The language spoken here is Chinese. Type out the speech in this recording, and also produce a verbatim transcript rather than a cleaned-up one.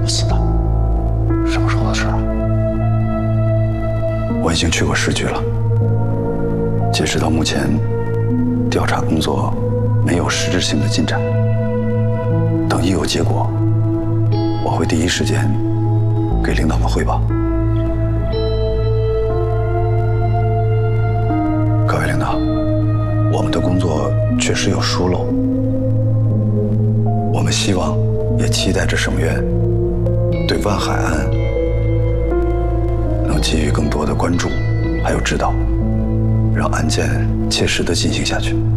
死的？什么时候的事啊？ 我已经去过市局了。截止到目前，调查工作没有实质性的进展。等一有结果，我会第一时间给领导们汇报。各位领导，我们的工作确实有疏漏，我们希望也期待着省院对万海案能给予更多的关注，还有指导，让案件切实的进行下去。